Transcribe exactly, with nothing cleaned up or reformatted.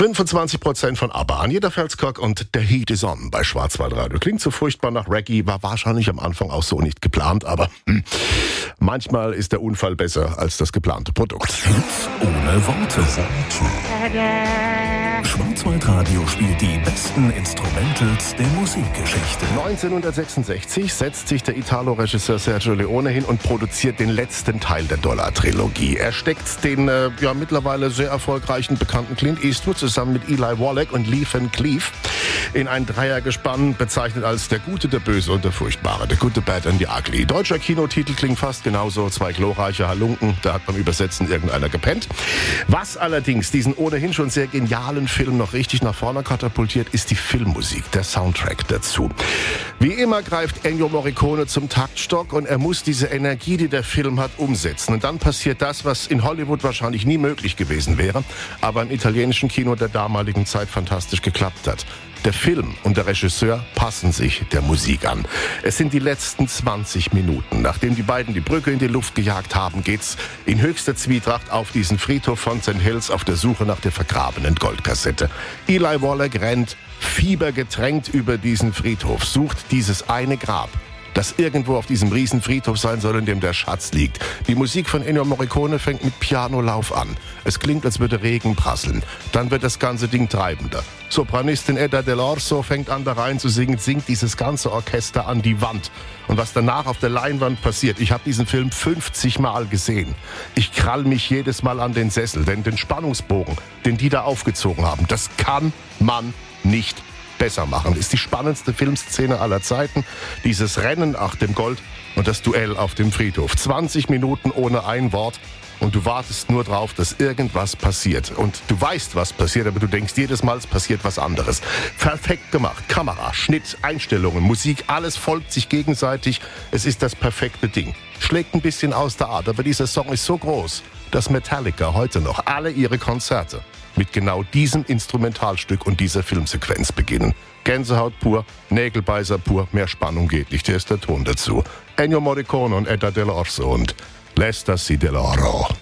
fünfundzwanzig Prozent von ABBA, Anja Felskog und der Heat is on bei Schwarzwaldradio. Klingt so furchtbar nach Reggae, war wahrscheinlich am Anfang auch so nicht geplant, aber hm, manchmal ist der Unfall besser als das geplante Produkt. Hits ohne Worte. Schwarzwaldradio spielt die besten Instrumentals der Musikgeschichte. neunzehnhundertsechsundsechzig setzt sich der Italo-Regisseur Sergio Leone hin und produziert den letzten Teil der Dollar-Trilogie. Er steckt den äh, ja mittlerweile sehr erfolgreichen bekannten Clint Eastwood zusammen mit Eli Wallach und Lee Van Cleef in ein Dreiergespann, bezeichnet als der Gute, der Böse und der Furchtbare, The Good, the Bad and the Ugly. Deutscher Kinotitel klingt fast genauso, zwei glorreiche Halunken, da hat beim Übersetzen irgendeiner gepennt. Was allerdings diesen ohnehin schon sehr genialen Film noch richtig nach vorne katapultiert, ist die Filmmusik, der Soundtrack dazu. Wie immer greift Ennio Morricone zum Taktstock und er muss diese Energie, die der Film hat, umsetzen. Und dann passiert das, was in Hollywood wahrscheinlich nie möglich gewesen wäre, aber im italienischen Kino der damaligen Zeit fantastisch geklappt hat. Der Film und der Regisseur passen sich der Musik an. Es sind die letzten zwanzig Minuten. Nachdem die beiden die Brücke in die Luft gejagt haben, geht's in höchster Zwietracht auf diesen Friedhof von Saint Hills auf der Suche nach der vergrabenen Goldkassette. Eli Wallach rennt fiebergetränkt über diesen Friedhof, sucht dieses eine Grab, das irgendwo auf diesem riesen Friedhof sein soll, in dem der Schatz liegt. Die Musik von Ennio Morricone fängt mit Pianolauf an. Es klingt, als würde Regen prasseln. Dann wird das ganze Ding treibender. Sopranistin Edda Dell'Orso fängt an, da rein zu singen, singt dieses ganze Orchester an die Wand. Und was danach auf der Leinwand passiert, ich habe diesen Film fünfzig Mal gesehen. Ich krall mich jedes Mal an den Sessel, denn den Spannungsbogen, den die da aufgezogen haben, das kann man nicht besser machen. Ist die spannendste Filmszene aller Zeiten. Dieses Rennen nach dem Gold und das Duell auf dem Friedhof. zwanzig Minuten ohne ein Wort und du wartest nur drauf, dass irgendwas passiert. Und du weißt, was passiert, aber du denkst jedes Mal, es passiert was anderes. Perfekt gemacht. Kamera, Schnitt, Einstellungen, Musik, alles folgt sich gegenseitig. Es ist das perfekte Ding. Schlägt ein bisschen aus der Art, aber dieser Song ist so groß, dass Metallica heute noch alle ihre Konzerte mit genau diesem Instrumentalstück und dieser Filmsequenz beginnen. Gänsehaut pur, Nägelbeißer pur, mehr Spannung geht nicht. Hier ist der Ton dazu. Ennio Morricone und Edda Dell'Orso und Lesta si dell'oro.